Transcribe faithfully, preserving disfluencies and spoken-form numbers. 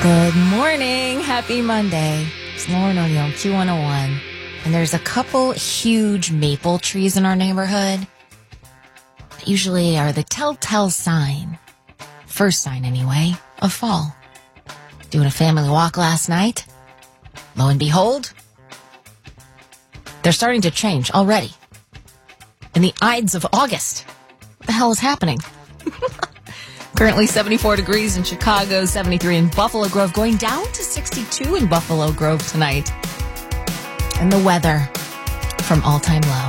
Good morning. Happy Monday. It's Lauren O'Neill, Q one oh one. And there's a couple huge maple trees in our neighborhood that usually are the telltale sign, first sign anyway, of fall. Doing a family walk last night. Lo and behold, they're starting to change already. In the Ides of August. What the hell is happening? Currently seventy-four degrees in Chicago, seventy-three in Buffalo Grove, going down to sixty-two in Buffalo Grove tonight. And the weather from all-time low.